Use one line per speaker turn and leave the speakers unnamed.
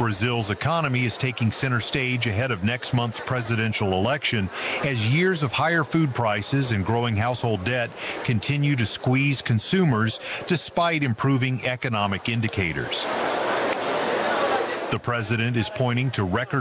Brazil's economy is taking center stage ahead of next month's presidential election as years of higher food prices and growing household debt continue to squeeze consumers despite improving economic indicators. The president is pointing to record